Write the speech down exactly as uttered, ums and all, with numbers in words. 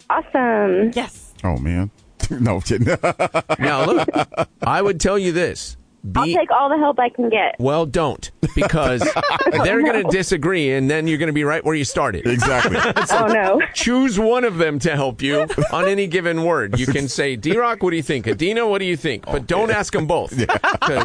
Awesome. Yes. Oh, man. No, I'm kidding. Now, look, I would tell you this. Be, I'll take all the help I can get. Well, don't, because they're going to disagree, and then you're going to be right where you started. Exactly. Oh, no. Choose one of them to help you on any given word. You can say, D-Rock, what do you think? Adina, what do you think? But don't ask them both. 'Cause